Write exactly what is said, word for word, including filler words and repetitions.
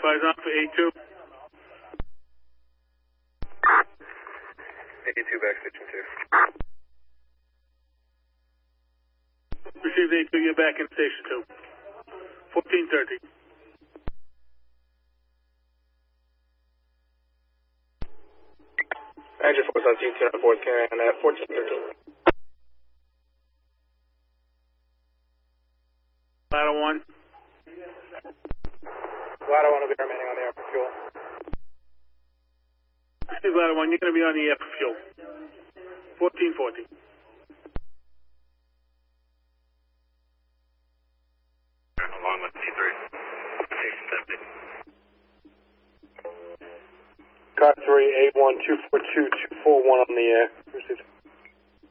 Fires on for A two. A two back station two. Received A two, you're back in station two. fourteen thirty. Engine force on G two on fourth carrying on that fourteen thirteen. Ladder one. Ladder one will be remaining on the air for fuel. Received ladder one, you're going to be on the air for fuel. fourteen forty. Along with T three. Station seventy. Car three, eight one two four two two four one on the air. Received.